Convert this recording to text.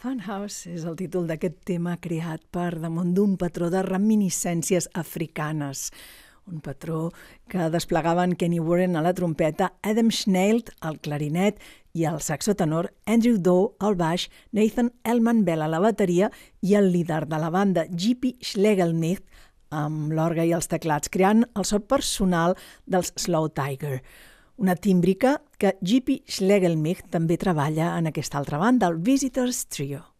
Funhouse és el títol d'aquest tema creat per damunt d'un patró de reminiscències africanes. Un patró que desplegaven Kenny Warren a la trompeta, Adam Schneilt al clarinet i al saxo tenor, Andrew Dow al baix, Nathan Elman-Bell a la bateria i el líder de la banda, J.P. Schlegelmilch, amb l'orgue i els teclats, creant el so personal dels Slow Tiger. Una tímbrica que J.P. Schlegelmilch també treballa en aquesta altra banda, el Visitors Trio.